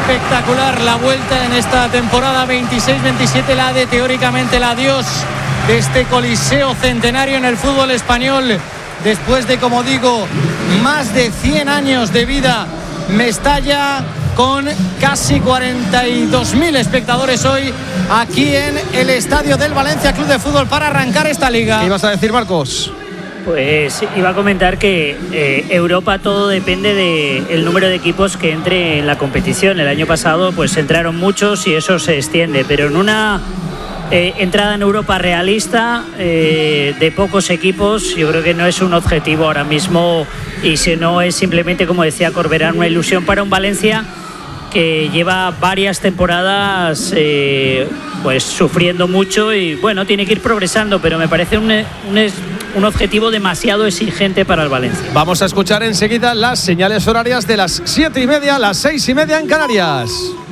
espectacular la vuelta en esta temporada 26-27, la de teóricamente el adiós de este coliseo centenario en el fútbol español. Después de, como digo, más de 100 años de vida, Mestalla, con casi 42.000 espectadores hoy aquí en el estadio del Valencia Club de Fútbol para arrancar esta liga. ¿Qué ibas a decir, Marcos? Pues iba a comentar que Europa todo depende del número de equipos que entre en la competición. El año pasado pues entraron muchos y eso se extiende, pero en una entrada en Europa realista de pocos equipos, yo creo que no es un objetivo ahora mismo, y si no es simplemente, como decía Corberán, una ilusión para un Valencia que lleva varias temporadas pues sufriendo mucho y bueno, tiene que ir progresando, pero me parece un objetivo demasiado exigente para el Valencia. Vamos a escuchar enseguida las señales horarias de las 7:30, las 6:30 en Canarias.